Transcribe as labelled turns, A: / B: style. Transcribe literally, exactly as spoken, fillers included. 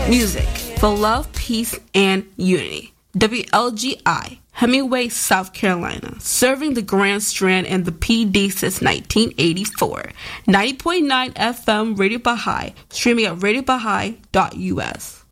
A: Music for love, peace, and unity. W L G I, Hemingway, South Carolina, serving the Grand Strand and the P D since nineteen eighty-four. ninety point nine F M Radio Baha'i, streaming at radio baha'i dot U S.